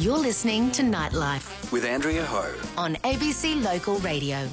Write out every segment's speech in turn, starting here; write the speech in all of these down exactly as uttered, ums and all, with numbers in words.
You're listening to Nightlife with Andrea Ho on A B C Local Radio.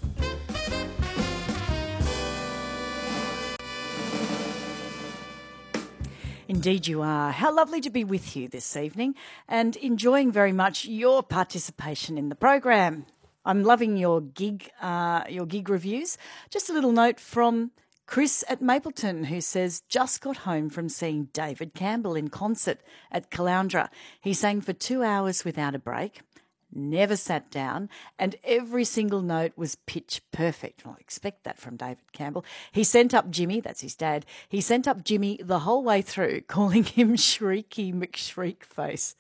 Indeed you are. How lovely to be with you this evening and enjoying very much your participation in the program. I'm loving your gig, uh, your gig reviews. Just a little note from Chris at Mapleton, who says, just got home from seeing David Campbell in concert at Caloundra. He sang for two hours without a break, never sat down, and every single note was pitch perfect. Well, I expect that from David Campbell. He sent up Jimmy, that's his dad, he sent up Jimmy the whole way through, calling him Shrieky McShriekface.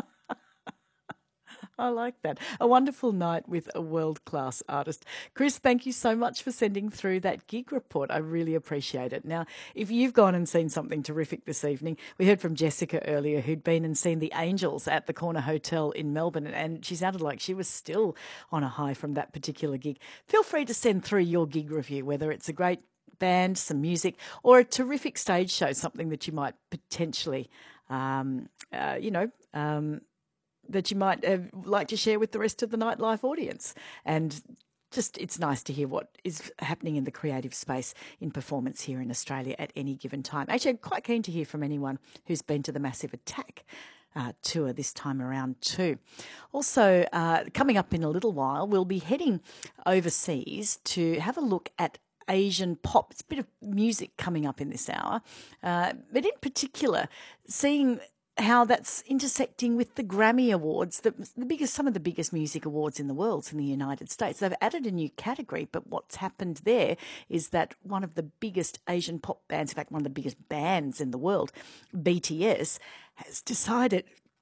I like that. A wonderful night with a world-class artist. Chris, thank you so much for sending through that gig report. I really appreciate it. Now, if you've gone and seen something terrific this evening, we heard from Jessica earlier who'd been and seen the Angels at the Corner Hotel in Melbourne, and she sounded like she was still on a high from that particular gig. Feel free to send through your gig review, whether it's a great band, some music, or a terrific stage show, something that you might potentially, um, uh, you know, um, that you might uh, like to share with the rest of the Nightlife audience. And just it's nice to hear what is happening in the creative space in performance here in Australia at any given time. Actually, I'm quite keen to hear from anyone who's been to the Massive Attack uh, tour this time around too. Also, uh, coming up in a little while, we'll be heading overseas to have a look at Asian pop. It's a bit of music coming up in this hour, uh, but in particular, seeing how that's intersecting with the Grammy Awards, the, the biggest, some of the biggest music awards in the world in the United States. They've added a new category, but what's happened there is that one of the biggest Asian pop bands, in fact, one of the biggest bands in the world, B T S, has decided,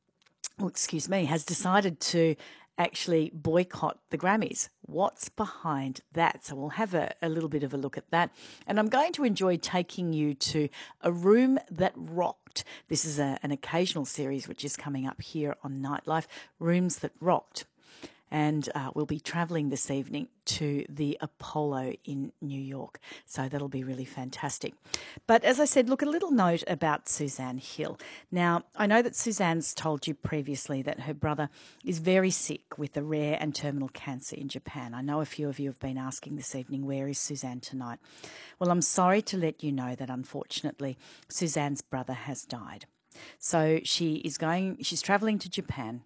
oh, excuse me, has decided to actually boycott the Grammys. What's behind that? So we'll have a, a little bit of a look at that. And I'm going to enjoy taking you to A Room That Rocked. This is a, an occasional series which is coming up here on Nightlife, Rooms That Rocked. And uh, we'll be travelling this evening to the Apollo in New York. So that'll be really fantastic. But as I said, look, a little note about Suzanne Hill. Now, I know that Suzanne's told you previously that her brother is very sick with a rare and terminal cancer in Japan. I know a few of you have been asking this evening, where is Suzanne tonight? Well, I'm sorry to let you know that unfortunately Suzanne's brother has died. So she is going, she's travelling to Japan.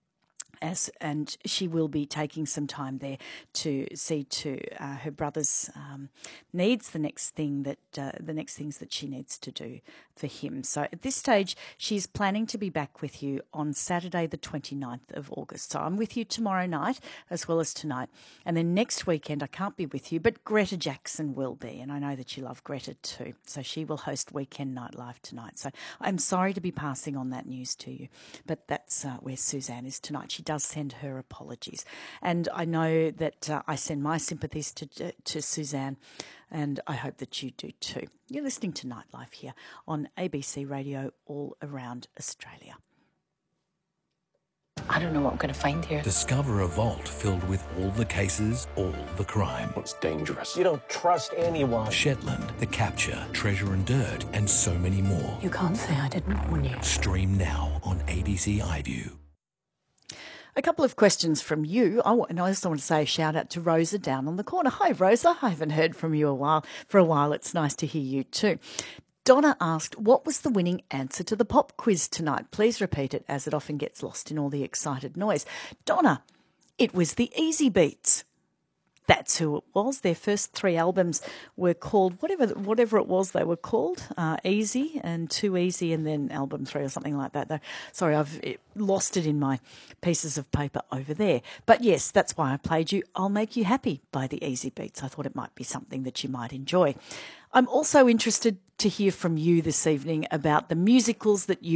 As, and she will be taking some time there to see to uh, her brother's um, needs, the next thing that uh, the next things that she needs to do for him. So at this stage, she's planning to be back with you on Saturday, the twenty-ninth of August. So I'm with you tomorrow night as well as tonight, and then next weekend I can't be with you, but Greta Jackson will be, and I know that you love Greta too. So she will host Weekend Nightlife tonight. So I'm sorry to be passing on that news to you, but that's uh, where Suzanne is tonight. She does send her apologies, and I know that uh, I send my sympathies to to Suzanne, and I hope that you do too. You're listening to Nightlife here on A B C Radio all around Australia. I don't know what I'm going to find here. Discover a vault filled with all the cases, all the crime. It's dangerous. You don't trust anyone. Shetland, The Capture, Treasure and Dirt, and so many more. You can't say I didn't warn you. Stream now on A B C iView. A couple of questions from you. Oh, and I also want to say a shout out to Rosa down on the corner. Hi, Rosa. I haven't heard from you a while. For a while, it's nice to hear you too. Donna asked, what was the winning answer to the pop quiz tonight? Please repeat it, as it often gets lost in all the excited noise. Donna, it was the Easy Beats. That's who it was. Their first three albums were called, whatever whatever it was they were called, uh, Easy and Too Easy, and then album three or something like that. Though, sorry, I've lost it in my pieces of paper over there. But yes, that's why I played you I'll Make You Happy by the Easy Beats. I thought it might be something that you might enjoy. I'm also interested to hear from you this evening about the musicals that you